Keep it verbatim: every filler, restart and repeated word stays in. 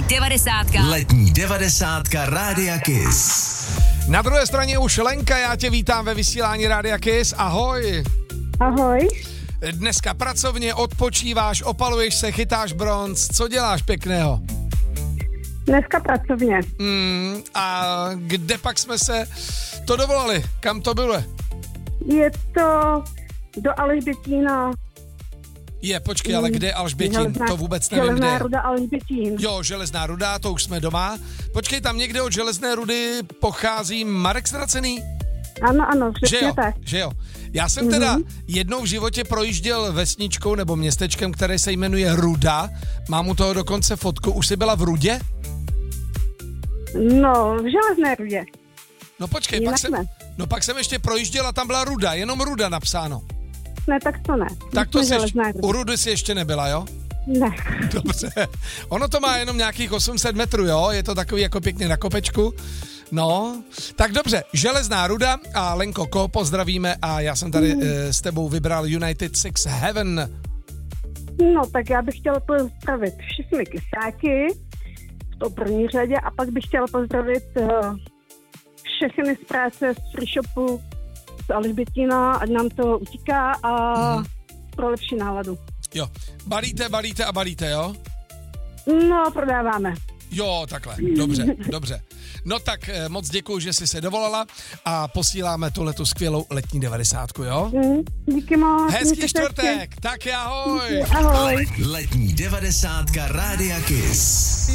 devadesátka. Letní devadesátka Rádia Kiss. Na druhé straně už Lenka, já tě vítám ve vysílání Rádia Kiss. Ahoj. Ahoj. Dneska pracovně odpočíváš, opaluješ se, chytáš bronz. Co děláš pěkného? Dneska pracovně. Mm, a kde pak jsme se to dovolali? Kam to bylo? Je to do Alžbětína. Je, počkej, ale kde je Alžbětín? Železná, To vůbec nevím, kde Železná je. ruda Alžbětín. Jo, Železná ruda, to už jsme doma. Počkej, tam někde od Železné rudy pochází Marek Ztracený? Ano, ano, Že přesně jo, tak. že jo. Já jsem teda jednou v životě projížděl vesničkou nebo městečkem, které se jmenuje Ruda. Mám u toho dokonce fotku. Už jsi byla v Rudě? No, v Železné rudě. No počkej, Jinak pak jsem, ne. no pak jsem ještě projížděl a tam byla Ruda, jenom Ruda napsáno. Ne, tak to ne. Tak My to jsme jsi ještě, Železná ruda. u Rudy jsi ještě nebyla, jo? Ne. Dobře. Ono to má jenom nějakých osm set metrů, jo? Je to takový jako pěkně na kopečku. No, tak dobře, Železná ruda a Lenko Ko, pozdravíme a já jsem tady mm. e, s tebou vybral United Six Heaven. No, tak já bych chtěla pozdravit všechny kysáky v to první řadě a pak bych chtěla pozdravit uh, všechny z práce z free shopu z Alžbětína, ať nám to utíká a mm. pro lepší náladu. Jo, balíte, balíte a balíte, jo? No, prodáváme. Jo, takhle, dobře, dobře. No tak eh, moc děkuju, že jsi se dovolala a posíláme tuhletu skvělou letní devadesátku, jo? Mm, díky moc. Hezký čtvrtek, tak ahoj. Ahoj. Letní devadesátka Rádia Kiss.